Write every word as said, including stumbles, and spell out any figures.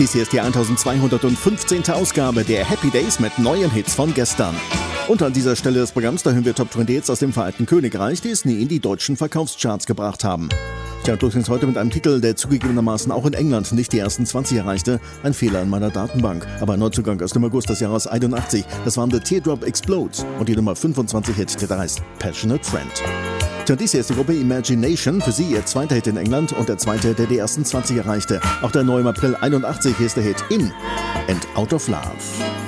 Dies hier ist die eintausendzweihundertfünfzehnte Ausgabe der Happy Days mit neuen Hits von gestern. Und an dieser Stelle des Programms, da hören wir Top zwanzig Hits aus dem Vereinigten Königreich, die es nie in die deutschen Verkaufscharts gebracht haben. Tja, und übrigens heute mit einem Titel, der zugegebenermaßen auch in England nicht die ersten zwanzig erreichte. Ein Fehler in meiner Datenbank. Aber ein Neuzugang aus dem August des Jahres einundachtzig. Das waren The Teardrop Explodes. Und die Nummer fünfundzwanzig Hit, der da heißt Passionate Friend. Tja, dies hier ist die Gruppe Imagination. Für sie ihr zweiter Hit in England und der zweite, der die ersten zwanzig erreichte. Auch der neue im April einundachtzig, hier ist der Hit In and Out of Love.